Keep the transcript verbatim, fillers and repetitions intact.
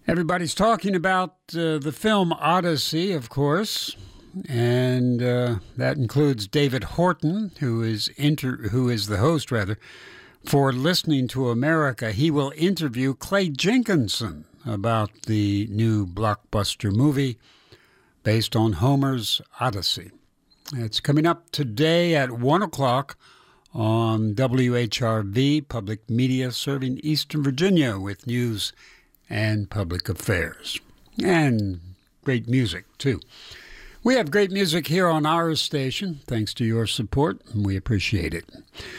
Everybody's talking about uh, the film Odyssey, of course, and uh, that includes David Horton, who is inter- who is the host, rather, for Listening to America. He will interview Clay Jenkinson about the new blockbuster movie based on Homer's Odyssey. It's coming up today at one o'clock on W H R V, Public Media serving Eastern Virginia with news and public affairs. And great music, too. We have great music here on our station, thanks to your support, and we appreciate it.